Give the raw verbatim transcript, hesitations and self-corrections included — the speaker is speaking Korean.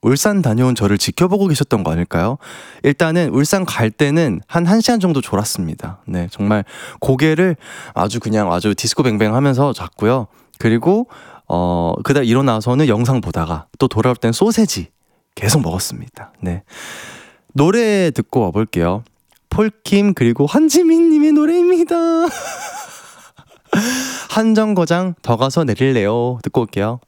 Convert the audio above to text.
울산 다녀온 저를 지켜보고 계셨던 거 아닐까요? 일단은 울산 갈 때는 한 1시간 정도 졸았습니다. 네, 정말 고개를 아주 그냥 아주 디스코뱅뱅 하면서 잤고요. 그리고 어, 그다음 일어나서는 영상 보다가 또 돌아올 땐 소세지 계속 먹었습니다. 네. 노래 듣고 와볼게요. 폴킴 그리고 한지민님의 노래입니다. 한정거장 더 가서 내릴래요. 듣고 올게요.